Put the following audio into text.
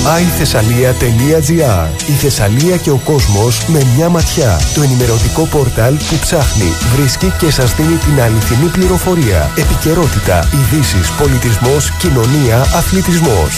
iThessalia.gr. Η Θεσσαλία και ο κόσμος με μια ματιά. Το ενημερωτικό πόρταλ που ψάχνει, βρίσκει και σας δίνει την αληθινή πληροφορία. Επικαιρότητα, ειδήσεις, πολιτισμός, κοινωνία, αθλητισμός.